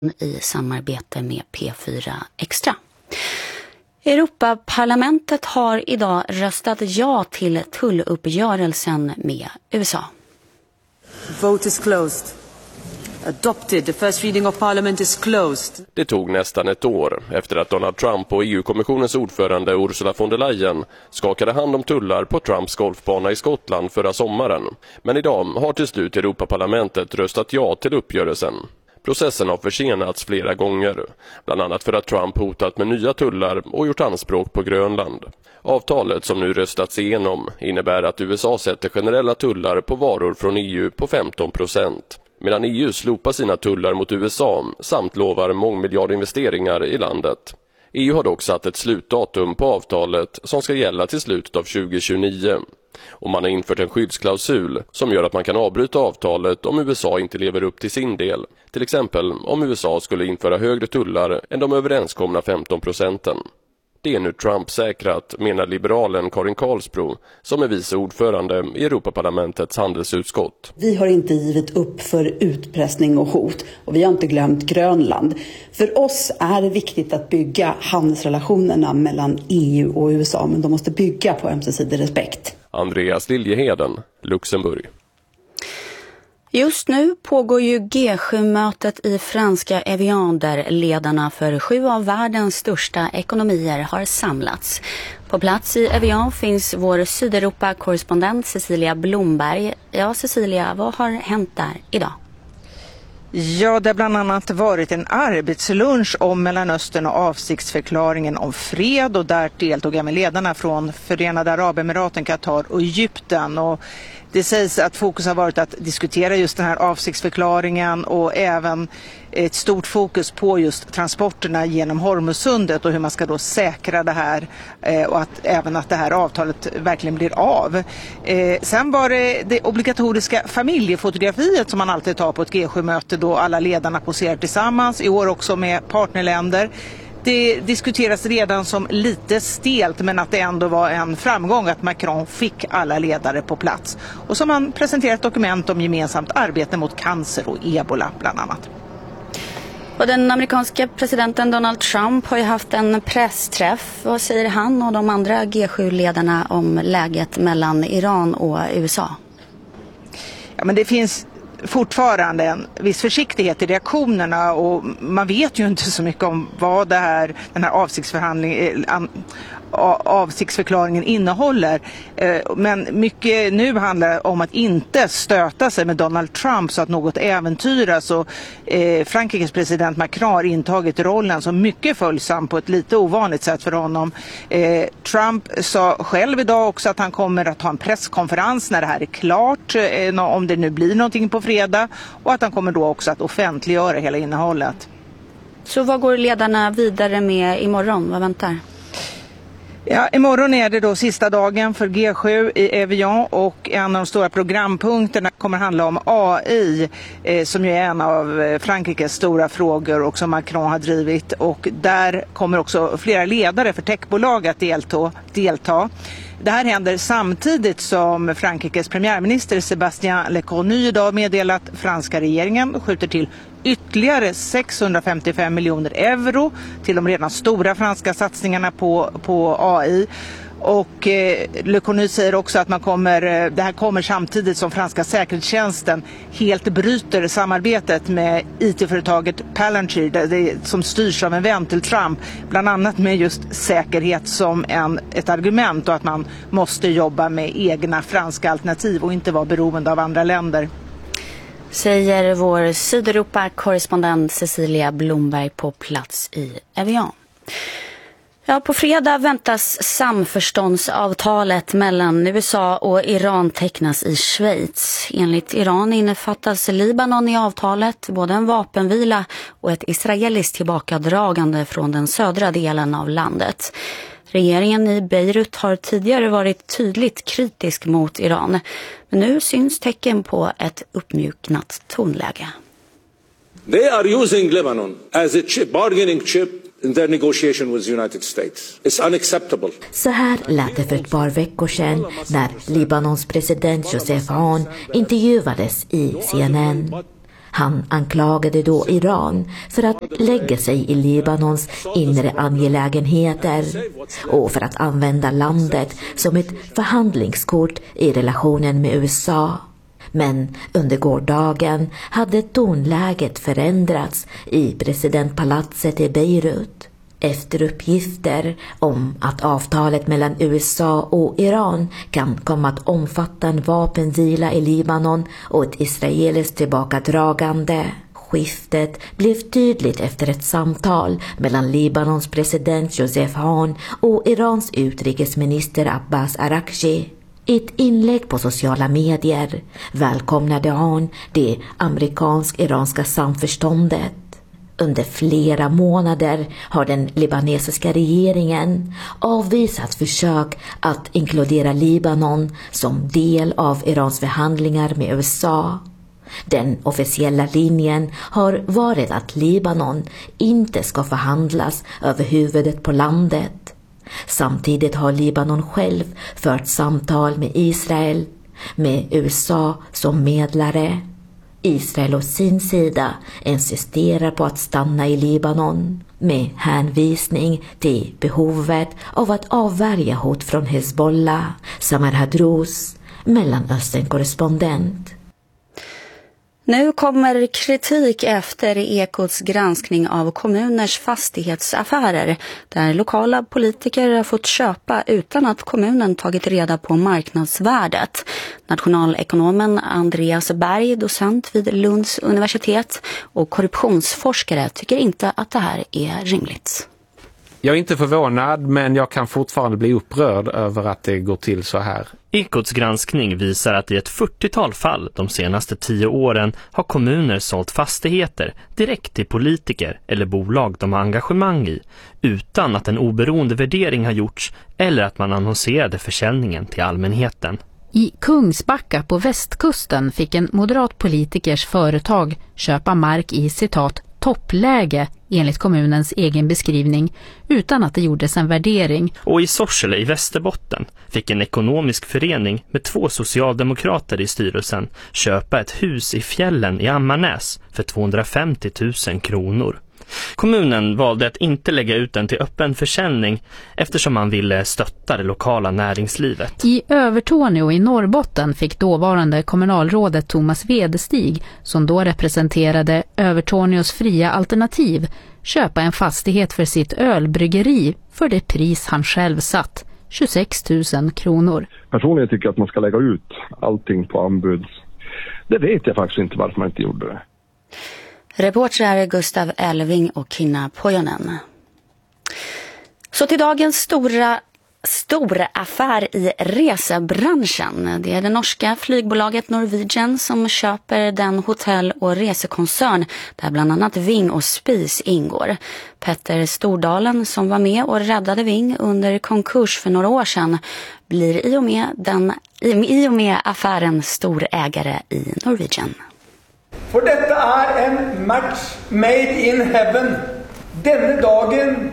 i samarbete med P4 Extra. Europaparlamentet har idag röstat ja till tulluppgörelsen med USA. Vote is closed. Adopted. The first reading of Parliament is closed. Det tog nästan ett år efter att Donald Trump och EU-kommissionens ordförande Ursula von der Leyen skakade hand om tullar på Trumps golfbana i Skottland förra sommaren. Men idag har till slut Europaparlamentet röstat ja till uppgörelsen. Processen har försenats flera gånger, bland annat för att Trump hotat med nya tullar och gjort anspråk på Grönland. Avtalet som nu röstats igenom innebär att USA sätter generella tullar på varor från EU på 15%, medan EU slopar sina tullar mot USA samt lovar mångmiljardinvesteringar i landet. EU har dock satt ett slutdatum på avtalet som ska gälla till slutet av 2029. Och man har infört en skyddsklausul som gör att man kan avbryta avtalet om USA inte lever upp till sin del. Till exempel om USA skulle införa högre tullar än de överenskomna 15%. Det är nu Trump säkrat, menar liberalen Karin Karlsbro, som är vice ordförande i Europaparlamentets handelsutskott. Vi har inte givit upp för utpressning och hot, och vi har inte glömt Grönland. För oss är det viktigt att bygga handelsrelationerna mellan EU och USA, men de måste bygga på ömsesidig respekt. Andreas Liljeheden, Luxemburg. Just nu pågår ju G7-mötet i franska Evian där ledarna för 7 av världens största ekonomier har samlats. På plats i Evian finns vår Sydeuropa-korrespondent Cecilia Blomberg. Ja, Cecilia, vad har hänt där idag? Ja, det har bland annat varit en arbetslunch om Mellanöstern och avsiktsförklaringen om fred, och där deltog jag med ledarna från Förenade Arabemiraten, Qatar och Egypten. Och det sägs att fokus har varit att diskutera just den här avsiktsförklaringen och även ett stort fokus på just transporterna genom Hormuzsundet och hur man ska då säkra det här och även att det här avtalet verkligen blir av. Sen var det obligatoriska familjefotografiet som man alltid tar på ett G7-möte då alla ledarna poserar tillsammans, i år också med partnerländer. Det diskuteras redan som lite stelt, men att det ändå var en framgång att Macron fick alla ledare på plats. Och så har man presenterat ett dokument om gemensamt arbete mot cancer och ebola bland annat. Och den amerikanska presidenten Donald Trump har ju haft en pressträff. Vad säger han och de andra G7-ledarna om läget mellan Iran och USA? Ja, men det finns fortfarande en viss försiktighet i reaktionerna, och man vet ju inte så mycket om vad den här avsiktsförklaringen innehåller. Men mycket nu handlar om att inte stöta sig med Donald Trump så att något äventyras, och Frankrikes president Macron har intagit rollen som mycket följsam på ett lite ovanligt sätt för honom. Trump sa själv idag också att han kommer att ha en presskonferens när det här är klart, om det nu blir någonting på fredag, och att han kommer då också att offentliggöra hela innehållet. Så vad går ledarna vidare med imorgon? Vad väntar? Ja, imorgon är det då sista dagen för G7 i Evian, och en av de stora programpunkterna kommer handla om AI som ju är en av Frankrikes stora frågor och som Macron har drivit, och där kommer också flera ledare för techbolag att delta. Det här händer samtidigt som Frankrikes premiärminister Sébastien Lecornu idag meddelat att franska regeringen skjuter till ytterligare 655 miljoner euro till de redan stora franska satsningarna på AI. Och Lecornu säger också att det här kommer samtidigt som franska säkerhetstjänsten helt bryter samarbetet med IT-företaget Palantir som styrs av en vän till Trump, bland annat med just säkerhet som ett argument, och att man måste jobba med egna franska alternativ och inte vara beroende av andra länder. Säger vår Sydeuropa-korrespondent Cecilia Blomberg på plats i Evian. Ja, på fredag väntas samförståndsavtalet mellan USA och Iran tecknas i Schweiz. Enligt Iran innefattas Libanon i avtalet, både en vapenvila och ett israeliskt tillbakadragande från den södra delen av landet. Regeringen i Beirut har tidigare varit tydligt kritisk mot Iran, men nu syns tecken på ett uppmjuknat tonläge. They are using Lebanon as a bargaining chip in their negotiation with the United States. It's unacceptable. Så här lät det för ett par veckor sedan när Libanons president Joseph Aoun intervjuades i CNN. Han anklagade då Iran för att lägga sig i Libanons inre angelägenheter och för att använda landet som ett förhandlingskort i relationen med USA. Men under gårdagen hade tonläget förändrats i presidentpalatset i Beirut. Efter uppgifter om att avtalet mellan USA och Iran kan komma att omfatta en vapenvila i Libanon och ett israeliskt tillbakadragande. Skiftet blev tydligt efter ett samtal mellan Libanons president Joseph Aoun och Irans utrikesminister Abbas Araghchi. I ett inlägg på sociala medier välkomnade Aoun det amerikansk-iranska samförståndet. Under flera månader har den libanesiska regeringen avvisat försök att inkludera Libanon som del av Irans förhandlingar med USA. Den officiella linjen har varit att Libanon inte ska förhandlas över huvudet på landet. Samtidigt har Libanon själv fört samtal med Israel, med USA som medlare. Israel å sin sida insisterar på att stanna i Libanon med hänvisning till behovet av att avvärja hot från Hezbollah. Samar Hadrous, Mellanöstern-korrespondent. Nu kommer kritik efter Ekots granskning av kommuners fastighetsaffärer där lokala politiker har fått köpa utan att kommunen tagit reda på marknadsvärdet. Nationalekonomen Andreas Berg, docent vid Lunds universitet och korruptionsforskare, tycker inte att det här är rimligt. Jag är inte förvånad, men jag kan fortfarande bli upprörd över att det går till så här. Ekots granskning visar att i ett 40-tal fall de senaste 10 åren har kommuner sålt fastigheter direkt till politiker eller bolag de har engagemang i, utan att en oberoende värdering har gjorts eller att man annonserade försäljningen till allmänheten. I Kungsbacka på västkusten fick en moderat politikers företag köpa mark i citat toppläge enligt kommunens egen beskrivning utan att det gjordes en värdering. Och i Sorsele i Västerbotten fick en ekonomisk förening med 2 socialdemokrater i styrelsen köpa ett hus i fjällen i Ammarnäs för 250 000 kronor. Kommunen valde att inte lägga ut den till öppen försäljning eftersom man ville stötta det lokala näringslivet. I Övertorneå i Norrbotten fick dåvarande kommunalrådet Thomas Vedestig, som då representerade Övertorneås fria alternativ, köpa en fastighet för sitt ölbryggeri för det pris han själv satt, 26 000 kronor. Personligen tycker jag att man ska lägga ut allting på anbud. Det vet jag faktiskt inte varför man inte gjorde det. Reportrar Gustav Elving och Kinna Pojonen. Så till dagens stora affär i resebranschen. Det är det norska flygbolaget Norwegian som köper den hotell- och resekoncern där bland annat Ving och Spis ingår. Petter Stordalen, som var med och räddade Ving under konkurs för några år sedan, blir i och med affären storägare i Norwegian. For dette en match made in heaven. Denne dagen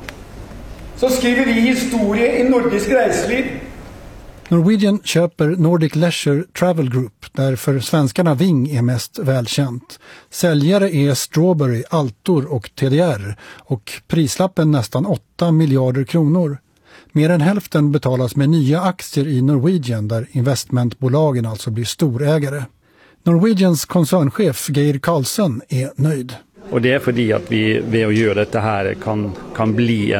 så skriver vi historie i nordisk reiseliv. Norwegian köper Nordic Leisure Travel Group, där för svenskarna Ving är mest välkänt. Säljare är Strawberry, Altor och TDR och prislappen nästan 8 miljarder kronor. Mer än hälften betalas med nya aktier i Norwegian där investmentbolagen alltså blir storägare. Norwegians koncernchef Geir Karlsson är nöjd. Och det är för att vi ved att göra det här kan bli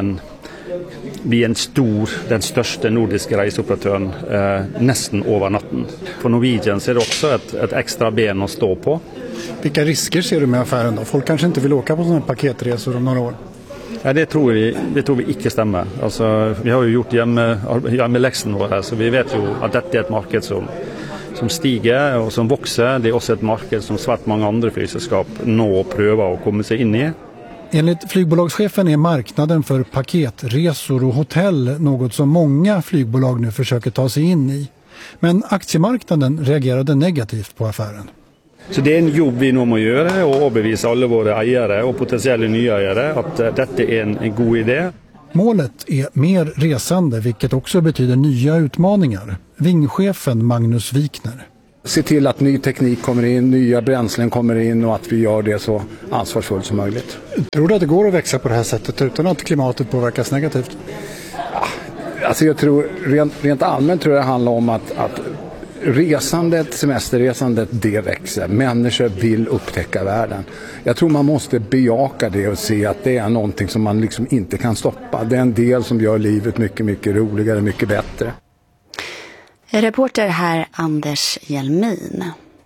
en stor, den största nordiska reseoperatören nästan över natten. För Norwegian så är det också ett extra ben att stå på. Vilka risker ser du med affären då? Folk kanske inte vill åka på sådana paketresor om några år. Ja, det tror vi inte stämmer. Alltså, vi har ju gjort hemmeläxan våra, så vi vet ju att detta är ett marknad som stiger och som växer. Det är också ett marknad som svärt många andra flygsällskap nå pröva att komma sig in i. Enligt flygbolagschefen är marknaden för paketresor och hotell något som många flygbolag nu försöker ta sig in i. Men aktiemarknaden reagerade negativt på affären. Så det är en jobb vi nu måste göra och överbevisa alla våra ägare och potentiella nya ägare att detta är en god idé. Målet är mer resande, vilket också betyder nya utmaningar. Vingchefen Magnus Wikner. Se till att ny teknik kommer in, nya bränslen kommer in och att vi gör det så ansvarsfullt som möjligt. Tror du att det går att växa på det här sättet utan att klimatet påverkas negativt? Alltså jag tror rent allmänt tror jag det handlar om att resandet, semesterresandet, det växer. Människor vill upptäcka världen. Jag tror man måste bejaka det och se att det är någonting som man liksom inte kan stoppa. Det är en del som gör livet mycket, mycket roligare, mycket bättre. Reporter här Anders Hjelmin.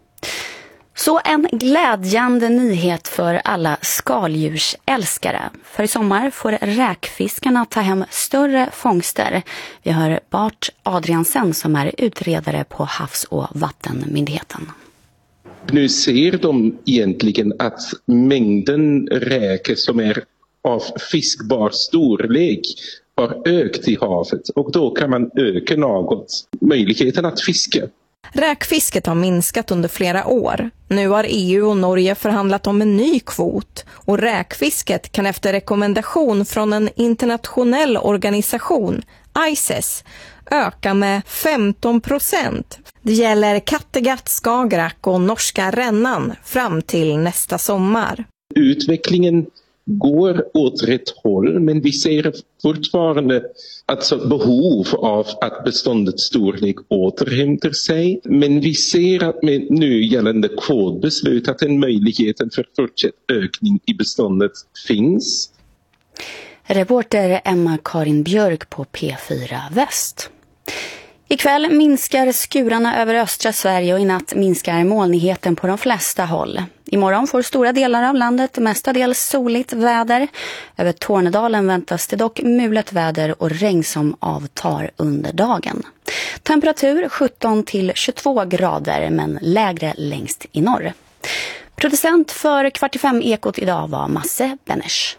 Så en glädjande nyhet för alla skaldjursälskare. För i sommar får räkfiskarna ta hem större fångster. Vi hör Bart Adriansen som är utredare på Havs- och vattenmyndigheten. Nu ser de egentligen att mängden räkor som är av fiskbar storlek har ökat i havet och då kan man öka något möjligheten att fiska. Räkfisket har minskat under flera år. Nu har EU och Norge förhandlat om en ny kvot och räkfisket kan efter rekommendation från en internationell organisation, ICES, öka med 15%. Det gäller Kattegatt, Skagerrak och norska Rännan fram till nästa sommar. Utvecklingen går åt rätt håll, men vi ser fortfarande behov av att beståndets storlek återhämtar sig. Men vi ser att med nu gällande kvotbeslut att en möjligheten för fortsatt ökning i beståndet finns. Reporter Emma-Karin Björk på P4 Väst. Ikväll minskar skurarna över östra Sverige och i natt minskar molnigheten på de flesta håll. Imorgon får stora delar av landet mestadels soligt väder. Över Tornedalen väntas det dock mulet väder och regn som avtar under dagen. Temperatur 17 till 22 grader men lägre längst i norr. Producent för 45 Ekot idag var Masse Benesch.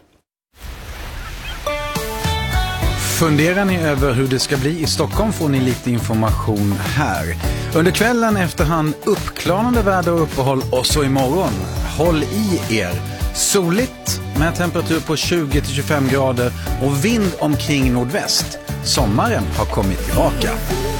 Funderar ni över hur det ska bli i Stockholm får ni lite information här. Under kvällen efterhand uppklarande väder och uppehåll och så imorgon. Håll i er. Soligt med temperatur på 20-25 grader och vind omkring nordväst. Sommaren har kommit tillbaka.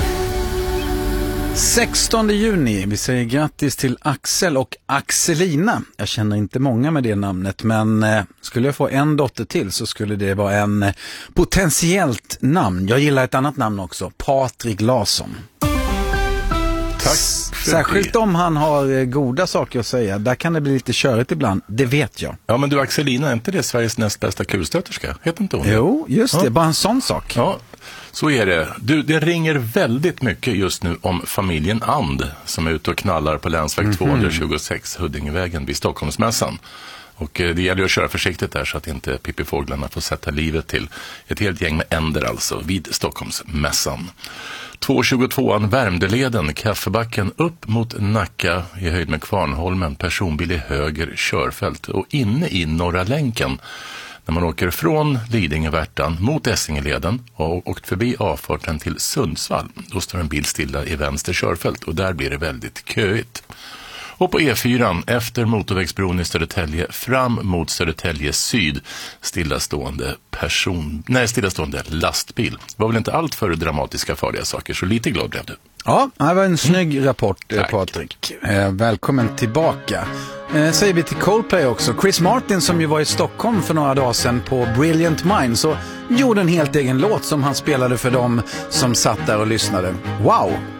16 juni, vi säger grattis till Axel och Axelina. Jag känner inte många med det namnet, men skulle jag få en dotter till så skulle det vara en potentiellt namn. Jag gillar ett annat namn också, Patrik Larsson. Tack. Särskilt om han har goda saker att säga. Där kan det bli lite körigt ibland, det vet jag. Ja, men du Axelina, är inte det Sveriges näst bästa kulstöterska? Heter inte hon? Jo, just det, bara en sån sak. Ja, så är det. Du, det ringer väldigt mycket just nu om familjen And som är ute och knallar på länsväg 226 Huddingevägen vid Stockholmsmässan. Och det gäller att köra försiktigt där så att inte pippifåglarna får sätta livet till. Ett helt gäng med änder alltså vid Stockholmsmässan. 222an Värmdeleden, Kaffebacken upp mot Nacka i höjd med Kvarnholmen, personbil i höger körfält och inne i Norra länken. När man åker från Lidingö-Värtan mot Essingeleden och åkt förbi avfarten till Sundsvall, då står en bil stilla i vänster körfält och där blir det väldigt köigt. Och på E4 efter motorvägsbron i Södertälje fram mot Södertälje syd stillastående lastbil. Det var väl inte allt för dramatiska farliga saker, så lite glad blev du. Ja, det var en snygg rapport, Patrik. Välkommen tillbaka. Säger vi till Coldplay också. Chris Martin som ju var i Stockholm för några dagar sedan på Brilliant Minds och gjorde en helt egen låt som han spelade för dem som satt där och lyssnade. Wow!